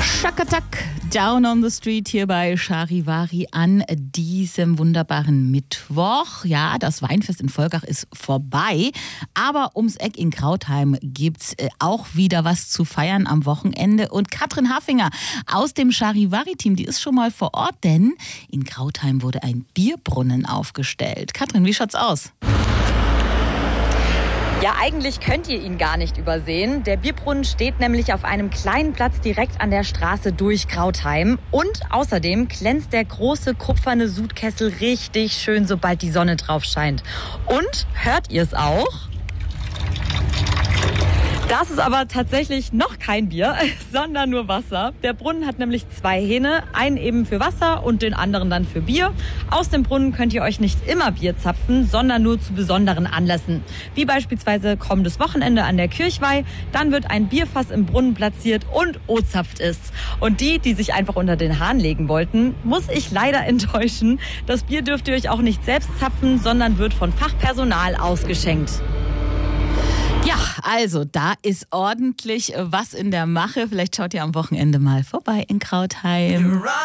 Schakatak, Down on the Street hier bei Charivari an diesem wunderbaren Mittwoch. Ja, das Weinfest in Volkach ist vorbei, aber ums Eck in Krautheim gibt's auch wieder was zu feiern am Wochenende. Und Katrin Haffinger aus dem Charivari-Team, die ist schon mal vor Ort, denn in Krautheim wurde ein Bierbrunnen aufgestellt. Katrin, wie schaut's aus? Ja, eigentlich könnt ihr ihn gar nicht übersehen. Der Bierbrunnen steht nämlich auf einem kleinen Platz direkt an der Straße durch Krautheim. Und außerdem glänzt der große kupferne Sudkessel richtig schön, sobald die Sonne drauf scheint. Und hört ihr es auch? Das ist aber tatsächlich noch kein Bier, sondern nur Wasser. Der Brunnen hat nämlich 2 Hähne, einen eben für Wasser und den anderen dann für Bier. Aus dem Brunnen könnt ihr euch nicht immer Bier zapfen, sondern nur zu besonderen Anlässen. Wie beispielsweise kommendes Wochenende an der Kirchweih. Dann wird ein Bierfass im Brunnen platziert und O-zapft ist. Und die sich einfach unter den Hahn legen wollten, muss ich leider enttäuschen. Das Bier dürft ihr euch auch nicht selbst zapfen, sondern wird von Fachpersonal ausgeschenkt. Ja, also da ist ordentlich was in der Mache. Vielleicht schaut ihr am Wochenende mal vorbei in Krautheim.